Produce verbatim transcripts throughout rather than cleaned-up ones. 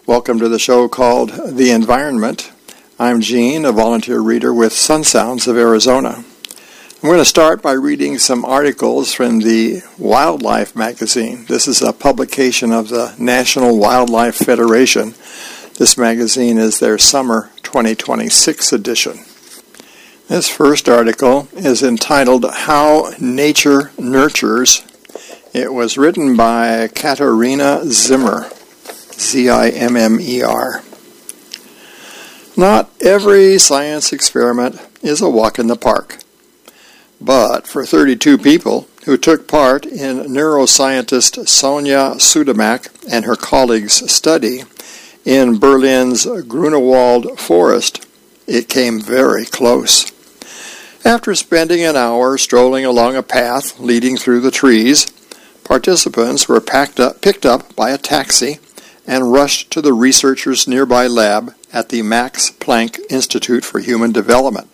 Welcome to the show called The Environment. I'm Gene, a volunteer reader with Sun Sounds of Arizona. I'm going to start by reading some articles from the Wildlife magazine. This is a publication of the National Wildlife Federation. This magazine is their summer twenty twenty-six edition. This first article is entitled How Nature Nurtures. It was written by Katarina Zimmer, Z I M M E R. Not every science experiment is a walk in the park. But for thirty-two people who took part in neuroscientist Sonia Sudamak and her colleagues' study in Berlin's Grunewald forest, it came very close. After spending an hour strolling along a path leading through the trees, participants were packed up, picked up by a taxi and rushed to the researchers' nearby lab at the Max Planck Institute for Human Development.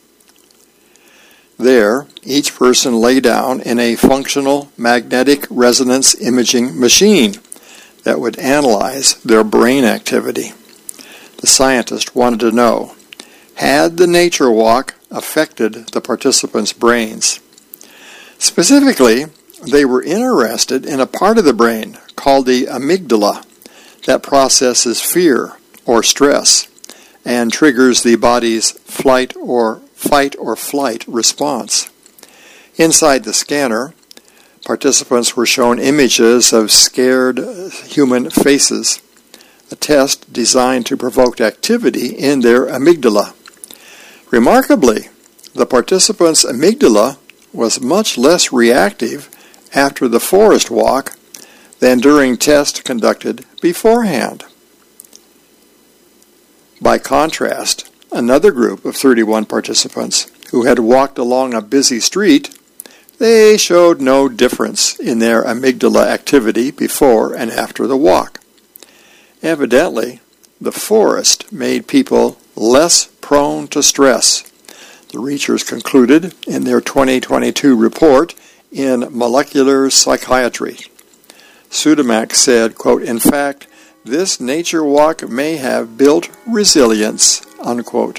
There, each person lay down in a functional magnetic resonance imaging machine that would analyze their brain activity. The scientist wanted to know, had the nature walk affected the participants' brains? Specifically, they were interested in a part of the brain called the amygdala that processes fear or stress and triggers the body's flight or fight or flight response. Inside the scanner, participants were shown images of scared human faces, a test designed to provoke activity in their amygdala. Remarkably, the participants' amygdala was much less reactive after the forest walk than during tests conducted beforehand. By contrast, another group of thirty-one participants who had walked along a busy street, they showed no difference in their amygdala activity before and after the walk. Evidently, the forest made people less prone to stress. The researchers concluded in their twenty twenty-two report in Molecular Psychiatry. Sudamak said, quote, "In fact, this nature walk may have built resilience," unquote.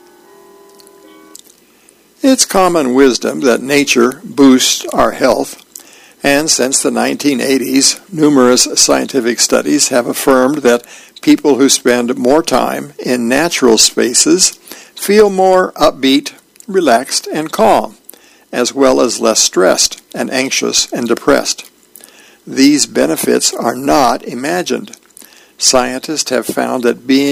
It's common wisdom that nature boosts our health, and since the nineteen eighties, numerous scientific studies have affirmed that people who spend more time in natural spaces feel more upbeat, relaxed, and calm, as well as less stressed and anxious and depressed. These benefits are not imagined. Scientists have found that being